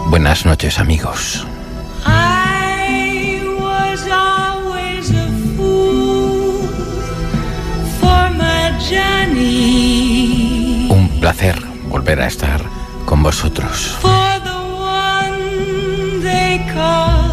Buenas noches, amigos. I was always a fool for my Johnny. Un placer volver a estar con vosotros. For the one they call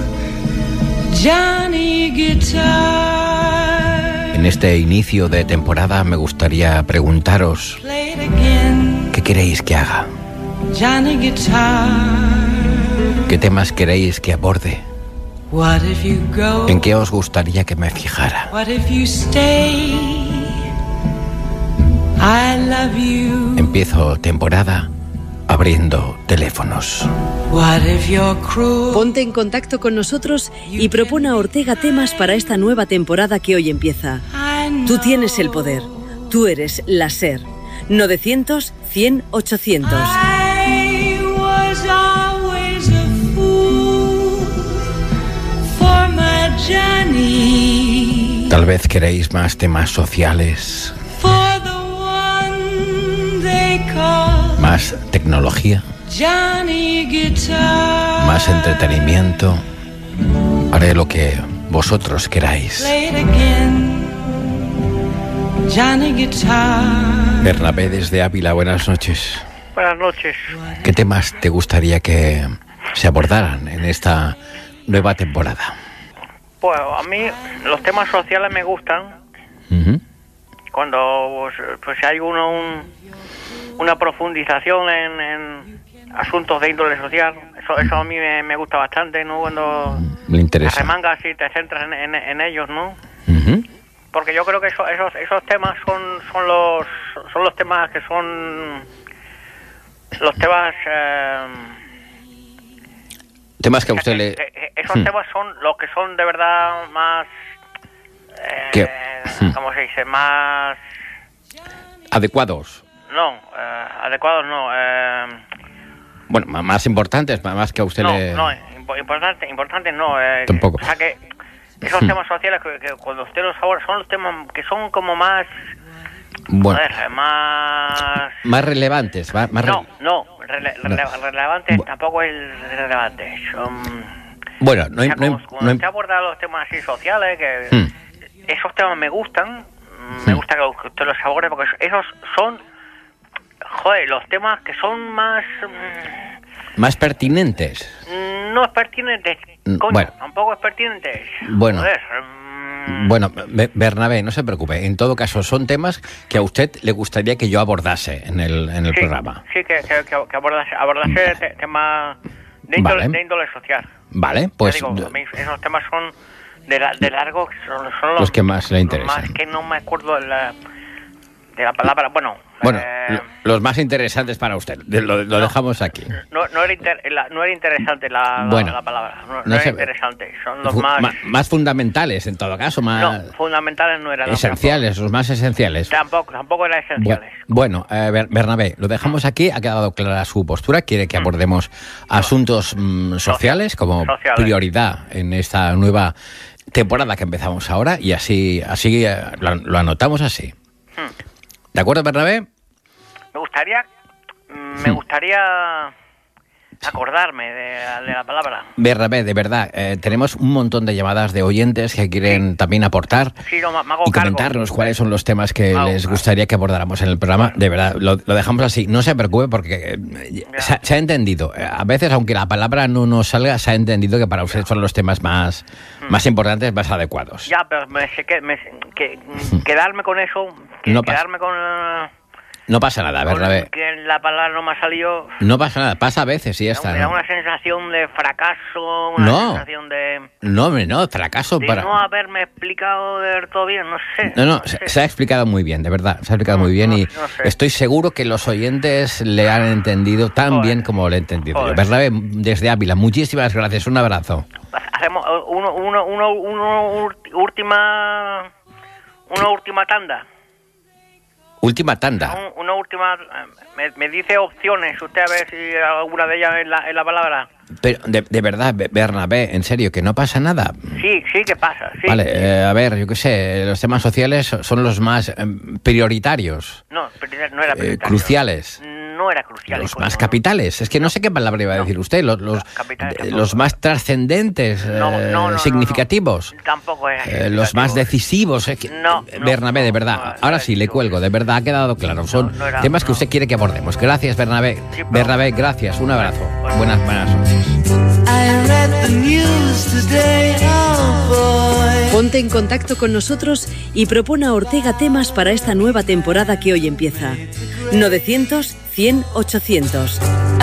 Johnny Guitar. En este inicio de temporada me gustaría preguntaros, Play it again, ¿qué queréis que haga? Johnny Guitar. ¿Qué temas queréis que aborde? What if you go? ¿En qué os gustaría que me fijara? What if you stay? I love you. Empiezo temporada abriendo teléfonos. What if you're cruel? Ponte en contacto con nosotros y propone a Ortega temas para esta nueva temporada que hoy empieza. Tú tienes el poder. Tú eres la SER. 900-100-800. I was always a fool for my Johnny. Tal vez queréis más temas sociales, For the one they call más tecnología, Johnny Guitar. más entretenimiento. Haré lo que vosotros queráis. Play it again, Johnny Guitar. Bernabé desde Ávila, buenas noches. Buenas noches. ¿Qué temas te gustaría que se abordaran en esta nueva temporada? Pues a mí los temas sociales me gustan. Ujú. Cuando pues hay una profundización en asuntos de índole social. Eso a mí me gusta bastante, ¿no? Cuando Me interesa. arremangas y te centras en ellos, ¿no? Ujú. Porque yo creo que esos temas son los temas que son los temas Temas que a usted le... esos temas son los que son de verdad más ¿Qué? ¿cómo se dice? Más Adecuados. adecuados no, Bueno, más importantes, más que a usted le... importante no, Tampoco. o sea que esos temas sociales que cuando usted los aborda son los temas que son como más Bueno, joder, más relevantes. relevantes tampoco es relevante. Bueno, no hay... Cuando usted aborda los temas así sociales, que esos temas me gustan, me gusta que usted los aborde porque esos son, joder, los temas que son más... más pertinentes. no es pertinente, coño, bueno. tampoco es pertinente. Bueno. Joder, Bueno, Bernabé, no se preocupe. En todo caso, son temas que a usted le gustaría que yo abordase en el sí, programa. Sí, que abordase temas de índole social. Vale, pues... Ya digo, a mí esos temas son de largo, son los que más le interesan. Más que no me acuerdo de la palabra, bueno, los más interesantes para usted. Lo dejamos aquí. No era interesante la palabra. No era interesante. Son los más fundamentales, en todo caso. Más fundamentales no eran. Esenciales, los más esenciales. Tampoco eran esenciales. Bueno, Bernabé, lo dejamos aquí. Ha quedado clara su postura. Quiere que abordemos asuntos sociales como prioridad en esta nueva temporada que empezamos ahora. Y así lo anotamos así. ¿De acuerdo, Bernabé? Me gustaría acordarme de la palabra. Bernabé, de verdad, tenemos un montón de llamadas de oyentes que quieren también aportar me hago y cargo. comentarnos cuáles son los temas que les gustaría que abordáramos en el programa. De verdad, lo dejamos así. No se preocupe porque se ha entendido. A veces, aunque la palabra no nos salga, se ha entendido que para usted son los temas más importantes, más adecuados. Ya, pero quedarme con eso, quedarme con... No pasa nada, Bernabé. Que la palabra no me ha salido... No pasa nada, pasa a veces y ya está. Me da una sensación de fracaso, sensación de... No, hombre, no, fracaso de para... no haberme explicado del todo bien, no sé. No sé. Se ha explicado muy bien, de verdad, se ha explicado muy bien y estoy seguro que los oyentes le han entendido tan bien como le he entendido yo. Bernabé, desde Ávila, muchísimas gracias, un abrazo. Hacemos una última tanda. Última tanda. Una última... Me dice opciones, usted a ver si alguna de ellas es la palabra. Pero, de verdad, Bernabé, en serio, que no pasa nada. Sí, que pasa, sí. Vale, a ver, yo qué sé, los temas sociales son los más prioritarios. No era prioritario. Cruciales. No no era crucial. Los más capitales. Es que no sé qué palabra iba a decir usted. Los más trascendentes, significativos. Tampoco era. Los más decisivos. Bernabé, de verdad. Ahora sí, le cuelgo. De verdad, ha quedado claro. Son temas que usted quiere que abordemos. Gracias, Bernabé. Bernabé, gracias. Un abrazo. Buenas noches. Ponte en contacto con nosotros y propone a Ortega temas para esta nueva temporada que hoy empieza. 900-100-800.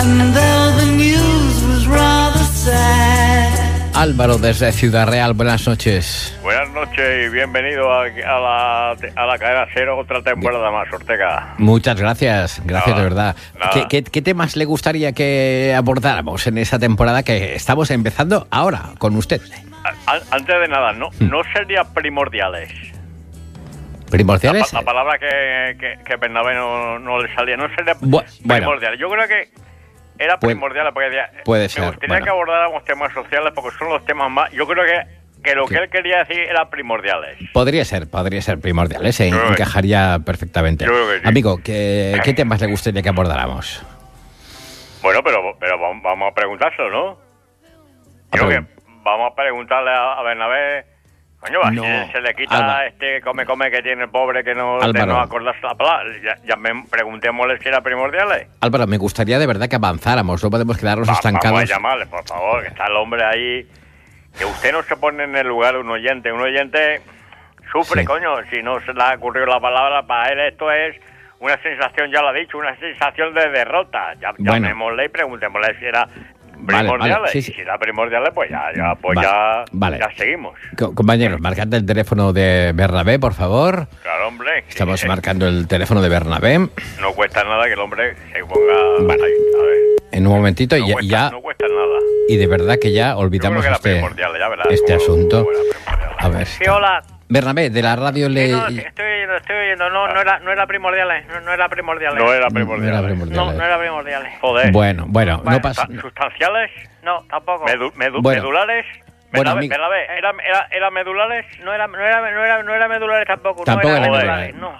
Álvaro, desde Ciudad Real, buenas noches. Buenas noches y bienvenido a la cadena Cero, otra temporada más, Ortega. Muchas gracias, de verdad. ¿Qué temas le gustaría que abordáramos en esa temporada que estamos empezando ahora con usted? Antes de nada, no sería primordiales. ¿Primordiales? La palabra que Bernabé no le salía, no sería primordial. Yo creo que era primordial porque puede ser. Me gustaría que abordáramos temas sociales porque son los temas más... Yo creo que lo que él quería decir era primordiales. Podría ser primordiales, encajaría perfectamente. Sí. Amigo, ¿qué temas le gustaría que abordáramos? Bueno, pero vamos a preguntárselo, ¿no? Creo que vamos a preguntarle a Bernabé... Coño, se le quita come que tiene el pobre que no acordarse la palabra. Ya preguntémosle si era primordiales. Álvaro, me gustaría de verdad que avanzáramos, no podemos quedarnos estancados. Vamos a llamarle, por favor, que está el hombre ahí. Que usted no se pone en el lugar de un oyente. Un oyente sufre, coño, si no se le ha ocurrido la palabra. Para él esto es una sensación, ya lo ha dicho, una sensación de derrota. Llamémosle y preguntémosle si era... primordiales, vale, sí. Y si era primordiales, pues ya seguimos. Compañeros, marcad el teléfono de Bernabé, por favor. Claro, hombre. Estamos marcando el teléfono de Bernabé. No cuesta nada que el hombre se ponga ahí, a ver. En un momentito no cuesta nada. Y de verdad que ya olvidamos este asunto. A ver. Sí, hola. Bernabé, de la radio estoy oyendo. No era primordiales. No era primordiales. Joder. Bueno, no pasa. ¿Sustanciales? No, tampoco. ¿Medulares? Bueno, ¿Era medulares? No era medulares tampoco. Tampoco no era medulares. No.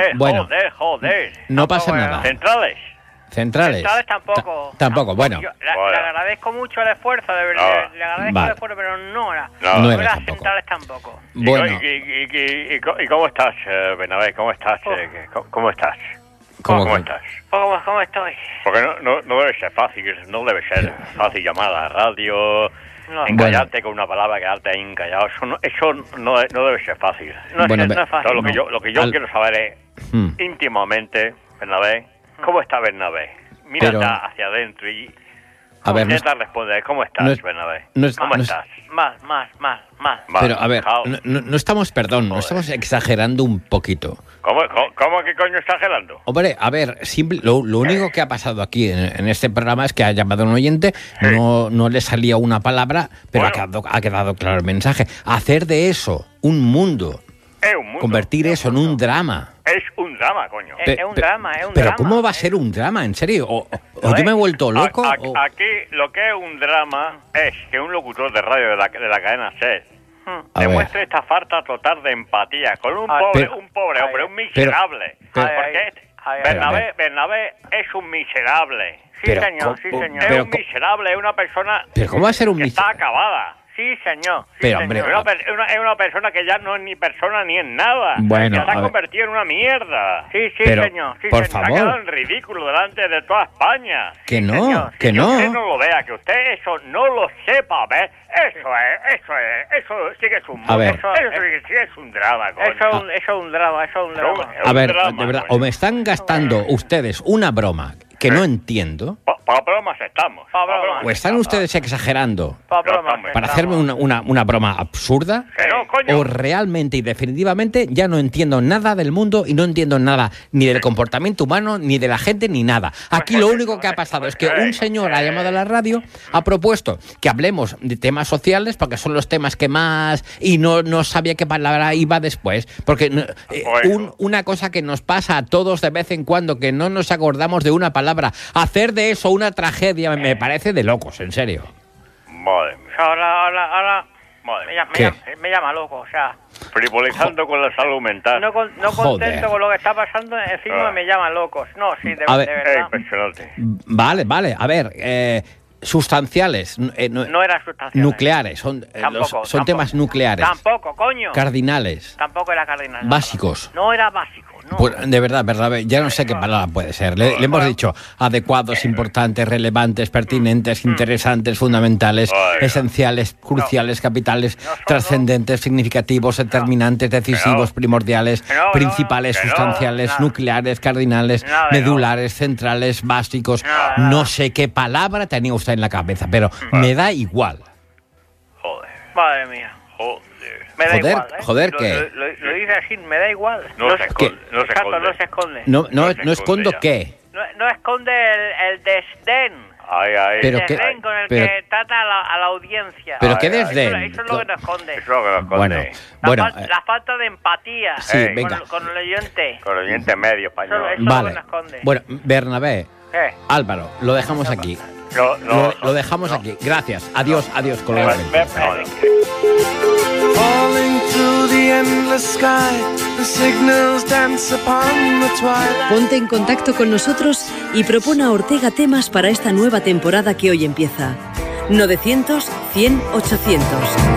Joder. No pasa nada. ¿Centrales? Tampoco. Tampoco, bueno. Le agradezco mucho el esfuerzo, de verdad. Le agradezco el esfuerzo, pero no era tampoco. centrales tampoco. Bueno. ¿Y cómo estás, Bernabé? ¿Cómo estás? ¿Cómo estás? ¿Cómo estás? ¿Cómo estoy? Porque no debe ser fácil, fácil llamar a la radio, encallarte con una palabra, quedarte ahí encallado. Eso no debe ser fácil. No es fácil. Lo que yo quiero saber es, íntimamente, Bernabé, ¿cómo está Bernabé? Mira hacia adentro y intenta responder. ¿Cómo estás, Bernabé? ¿Cómo estás? Mal. Pero, a ver, no estamos exagerando un poquito. ¿Cómo que coño exagerando? Hombre, a ver, lo único que ha pasado aquí en este programa es que ha llamado un oyente, no le salía una palabra, pero ha quedado claro el mensaje. Hacer de eso un mundo. Convertir eso en un drama. Es un drama, coño. Es un drama. Pero ¿cómo va a ser un drama? ¿En serio? ¿O yo me he vuelto loco? Aquí lo que es un drama es que un locutor de radio de la cadena SER demuestre esta falta total de empatía con un pobre hombre, un miserable. Porque Bernabé es un miserable. Sí, señor. Es un miserable, es una persona ¿Pero cómo va a ser un que está acabada. Sí, señor. Pero, hombre, es una persona que ya no es ni persona ni es nada. Bueno, que se ha convertido en una mierda. Sí, pero, señor. Por Se ha favor. quedado en ridículo delante de toda España. Que no, señor. que Que usted no. no lo vea, que usted eso no lo sepa, ¿ves? Eso sí que es un A ver. Eso sí que es un drama, coño. Eso es un drama. A ver, de verdad, o me están gastando ustedes una broma que no entiendo, Para bromas estamos. o están ustedes exagerando Para para hacerme una broma absurda, No, coño. o realmente y definitivamente ya no entiendo nada del mundo y no entiendo nada ni del comportamiento humano, ni de la gente, ni nada. Aquí lo único que ha pasado es que un señor ha llamado a la radio, ha propuesto que hablemos de temas sociales, porque son los temas que más... y no sabía qué palabra iba después. Porque una cosa que nos pasa a todos de vez en cuando, que no nos acordamos de una palabra, hacer de eso una tragedia me parece de locos, en serio. Madre mía. Ahora Madre me llama loco, o sea... frivolizando con la salud mental. No contento con lo que está pasando, encima me llaman locos. No, sí, de verdad. Impresionante. Vale. A ver, sustanciales. No eran sustanciales. Nucleares. Son temas nucleares. Tampoco, coño. Cardinales. Tampoco era cardinal. Básicos. No era básico. No. Pues, de verdad, ya no sé qué palabra puede ser. Le hemos dicho adecuados, importantes, relevantes, pertinentes, interesantes, fundamentales, esenciales, cruciales, capitales, trascendentes, significativos, determinantes, decisivos, primordiales, principales, sustanciales, nucleares, cardinales, medulares, centrales, básicos. No sé qué palabra tenía usted en la cabeza, pero me da igual. Joder. Madre mía. Me da igual, ¿eh? Joder, ¿qué? Lo dice así, me da igual. No se esconde. No escondo qué. No esconde el desdén. Ay. El desdén con el que trata a la audiencia. ¿Pero qué desdén? Eso es lo que no esconde. Eso es lo que no esconde. Bueno, la falta de empatía venga. con el oyente. Con el oyente medio español. Eso es lo que no esconde. Bueno, Bernabé, ¿Qué? Álvaro, lo dejamos aquí. Lo dejamos aquí. Gracias. Adiós, colega. Ponte en contacto con nosotros y propone a Ortega temas para esta nueva temporada que hoy empieza. 900 100 800.